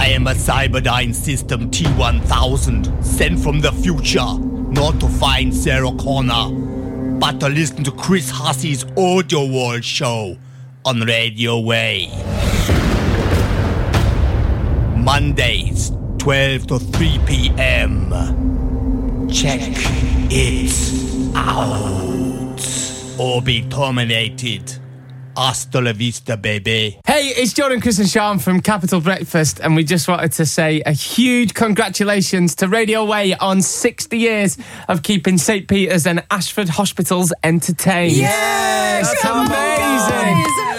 I am a Cyberdyne System T-1000, sent from the future, not to find Sarah Connor, but to listen to Chris Hussey's Audio World show on Radio Way. Mondays, 12 to 3 p.m. Check it out. Or be terminated. Hasta la vista, baby. Hey, it's Jordan, Chris and Sean from Capital Breakfast, and we just wanted to say a huge congratulations to Radio Way on 60 years of keeping St. Peter's and Ashford hospitals entertained. Yes! That's amazing!